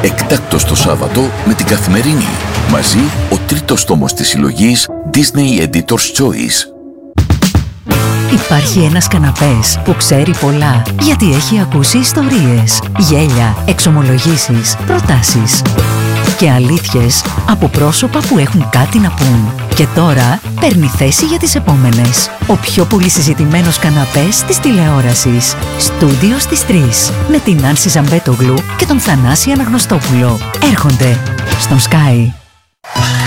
Εκτάκτος το Σάββατο με την Καθημερινή. Μαζί ο τρίτος τόμος της συλλογής Disney Editor's Choice. Υπάρχει ένας καναπές που ξέρει πολλά, γιατί έχει ακούσει ιστορίες, γέλια, εξομολογήσεις, προτάσεις και αλήθειες από πρόσωπα που έχουν κάτι να πούν. Και τώρα παίρνει θέση για τις επόμενες. Ο πιο πολύ συζητημένος καναπές της τηλεόρασης. Στούντιο στις 3. Με την Άνση Ζαμπέτογλου και τον Θανάση Αναγνωστόπουλο. Έρχονται στον Sky.